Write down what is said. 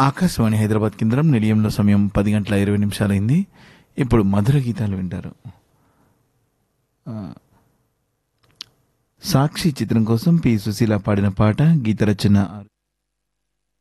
ఆకాశవాణి హైదరాబాద్ కేంద్రం నిలయంలో సమయం 10:20 ఇప్పుడు మధుర గీతాలు వింటారు. సాక్షి చిత్రం కోసం పి సుశీల పాడిన పాట, గీత రచన